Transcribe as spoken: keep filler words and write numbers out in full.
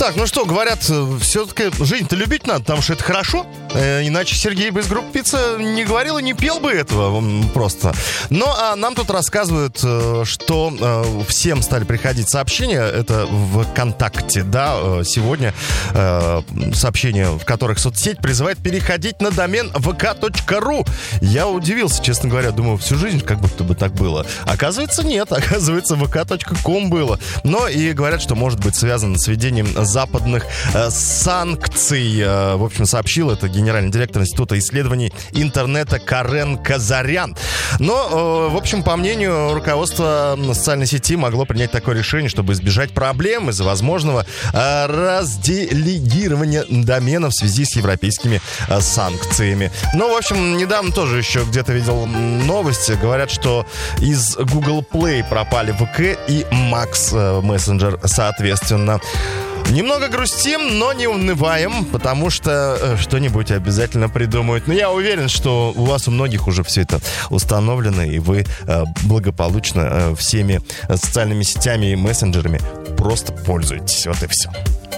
Так, ну что, говорят, все-таки жизнь-то любить надо, потому что это хорошо. Э, иначе Сергей бы из группы «Пицца» не говорил и не пел бы этого просто. Ну, а нам тут рассказывают, что э, всем стали приходить сообщения. Это в ВКонтакте, да, сегодня э, сообщения, в которых соцсеть призывает переходить на домен вэ ка точка ру. Я удивился, честно говоря, думаю, всю жизнь как будто бы так было. Оказывается, нет, оказывается, вэ ка точка ком было. Но и говорят, что может быть связано с введением западных э, санкций. Э, в общем, сообщил это генеральный директор Института исследований интернета Карен Казарян. Но, э, в общем, по мнению руководства социальной сети, могло принять такое решение, чтобы избежать проблем из-за возможного э, разделегирования домена в связи с европейскими э, санкциями. Ну, в общем, недавно тоже еще где-то видел новости. Говорят, что из Google Play пропали вэ ка и Макс э, мессенджер, соответственно. Немного грустим, но не унываем, потому что э, что-нибудь обязательно придумают. Но я уверен, что у вас у многих уже все это установлено, и вы э, благополучно э, всеми социальными сетями и мессенджерами просто пользуетесь. Вот и все.